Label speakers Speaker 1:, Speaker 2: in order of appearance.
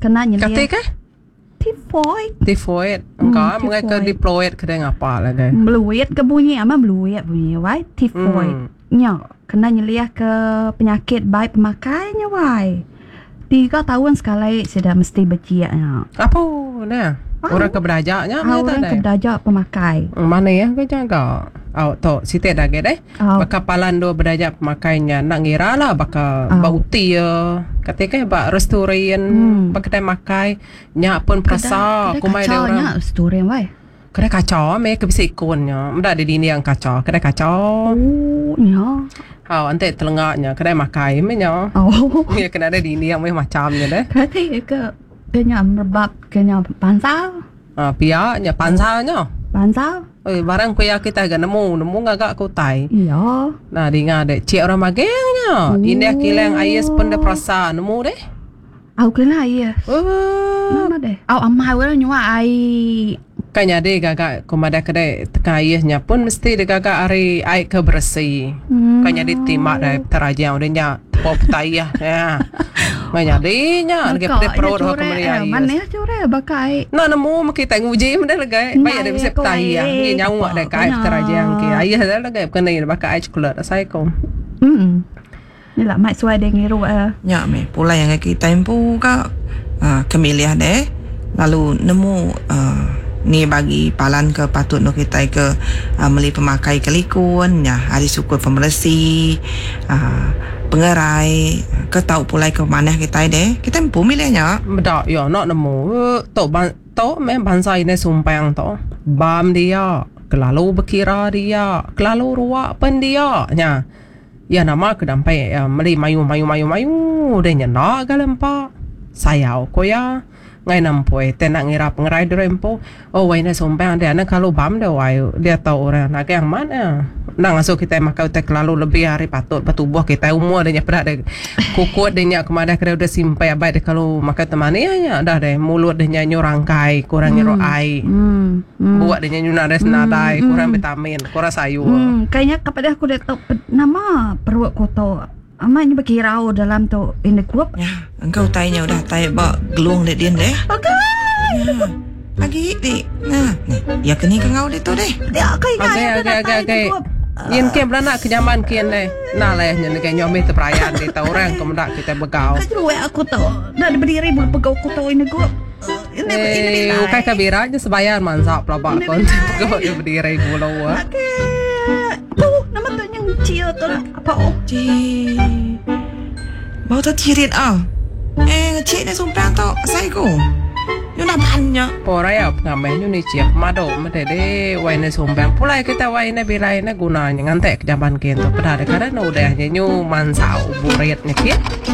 Speaker 1: kena nyelia.
Speaker 2: Katika? Tifoid. Enggak, mereka diploid kedai apa lah deh.
Speaker 1: Meluit ke bunyi wai tifoid. Nya, kena nyelia ke penyakit baik pemakainya wai. 3 tahun sekali sudah mesti berjiaknya.
Speaker 2: Apa nah? Orang keberdajaknya
Speaker 1: orang keberdaja pemakai.
Speaker 2: Mana ya ke jaga? To site dah ke deh. Bakal palan do berdajak pemakainya nak ngira lah bakal bauti ya. Ketika bak restoran pakai makai nya pun perasa kumai dia orang
Speaker 1: restoran wai.
Speaker 2: Kedai kacau me ke bisa ikonnya. Mudah ada di ini yang kacau, kedai kacau.
Speaker 1: Nya.
Speaker 2: Ante telengaknya kedai makai me nya. Ya kena ada di ini yang macamnya deh.
Speaker 1: Kata ke kenya merbab kenya pansal.
Speaker 2: Piaknya pansanya.
Speaker 1: Pansal.
Speaker 2: Barang kuya kita agak nemu agak kutai.
Speaker 1: Iya.
Speaker 2: Nah, di ngade cik orang magengnya. Ini kileng ayes pun dah perasa nemu deh.
Speaker 1: Au kena ayes. Nama deh. Au amai wala nyua ai.
Speaker 2: Kanya deh gagak kumada kedai teka ayesnya pun mesti deh gagak hari ai ke bersih. Kanya ditimak dah terajang udahnya pop tayah ya. Kanya dehnya kita perut ho kemudian.
Speaker 1: Mana core bakai.
Speaker 2: Nah nemu kita nguji mendah lagai. Baik ada bisa tayah. Ni nyawa dah kai terajang ke. Ayah dah lagai kena bakai chocolate saya ko.
Speaker 1: Ni lah mai suai deh ngiru
Speaker 3: nya me pula yang kita tempu ka kemiliah deh. Lalu nemu ni bagi palan ke patut no kita ke meli pemakai kelikun ya hari syukur pembersih pengerai ke tahu pulai ke mana kita deh kita empu milihnya
Speaker 2: bedak ya nak nemu to mem bangsa ini sumpang to bam dia kelalu berkira dia kelalu ruak pen dia nya ya nama ke dampai meli mayu deh nak galempa saya ko ya ngai nampoi tenang ngira pengerai drempo wai na sombang dia nak kalau bam dah wai dia tahu orang nak yang mana nang aso kita makan tek lalu lebih hari patut bertubuh kita umur dia pernah ada kukut dia kemana kira udah simpai abai dia kalau makan temannya dah deh mulut dia nyorangkai kurang nyero ai buat dia nyuna ada senadai kurang vitamin kurang sayur
Speaker 1: kayaknya kepada aku dah tahu nama perut kotor Amanya berkirau dalam tu in the group.
Speaker 3: Ya, engkau tanya udah tanya bak geluang dek dia deh.
Speaker 1: Okay.
Speaker 3: Ya. Lagi di. Nah, nih, ya kini kengau deh tu deh.
Speaker 1: Dia
Speaker 2: Okay. Yen ke beranak kenyaman kian deh. Nah lah yang nak nyomi terperayaan di tahu orang kemudak kita begau.
Speaker 1: Kamu aku tahu. Dah berdiri begau aku tahu in the group.
Speaker 2: Ini kayak kabiranya sebayar mansap lah pak. Kau dia berdiri bulau.
Speaker 1: Nama tu yang cio tu apa
Speaker 3: Bau tu cirit ngecik ni sumpah tu saya ko. Yo nak banyak.
Speaker 2: Porai pengamen ni ciap mado deh wai sumpah. Pulai kita wai bilai gunanya ngantek jaman kian tu. Pada kadang udah nyu mansau buretnya kian.